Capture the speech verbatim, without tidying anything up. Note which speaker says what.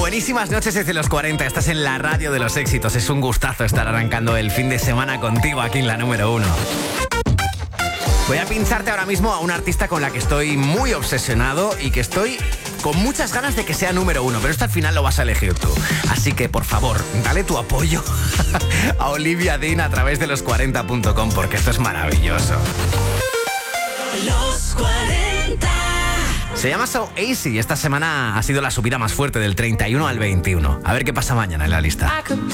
Speaker 1: Buenísimas noches desde los cuarenta. Estás en la radio de los éxitos. Es un gustazo estar arrancando el fin de semana contigo aquí en la número uno. Voy a pincharte ahora mismo a una artista con la que estoy muy obsesionado y que estoy con muchas ganas de que sea número uno, pero esto al final lo vas a elegir tú. Así que, por favor, dale tu apoyo a Olivia Dean a través de los cuarenta punto com, porque esto es maravilloso.
Speaker 2: Los cuarenta.
Speaker 1: Se llama So Easy y esta semana ha sido la subida más fuerte del treinta y uno al veintiuno. A ver qué pasa mañana en la lista.